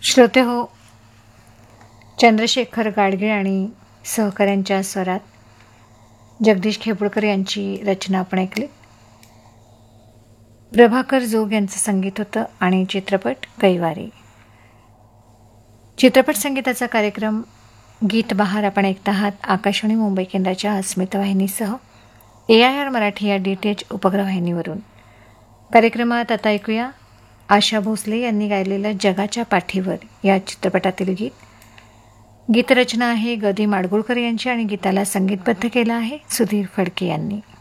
श्रोते हो, चंद्रशेखर गाडगीळ आणि सहकाऱ्यांच्या स्वरात जगदीश खेपुळकर यांची रचना आपण ऐकली. प्रभाकर जोग यांचं संगीत होतं आणि चित्रपट कैवारी. चित्रपट संगीताचा कार्यक्रम गीत बहार आपण ऐकत आहात आकाशवाणी मुंबई केंद्राच्या अस्मिता वाहिनीसह AIR मराठी या DTH उपग्रहवाहिनीवरून. कार्यक्रमात आता ऐकूया आशा भोसले यांनी गायलेलं जगाच्या पाठीवर या चित्रपटातील गीत. गीतरचना आहे ग. दी. माडगूळकर यांची आणि गीताला संगीतबद्ध केलं आहे सुधीर फडके यांनी.